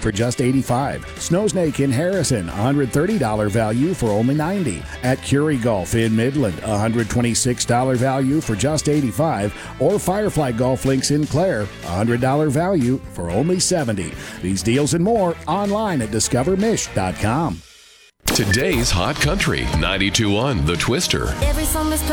for just $85. Snowsnake in Harrison, $130 value for only $90. At Curie Golf in Midland, $126 value for just $85. Or Firefly Golf Links in Clare, $100 value for only $70. These deals and more online at discovermish.com. Today's Hot Country 92.1 The Twister. Every summer's